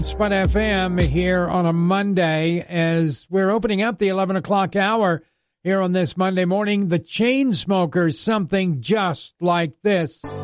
Spud FM here on a Monday as we're opening up the 11 o'clock hour here on this Monday morning. The Chainsmokers, something just like this.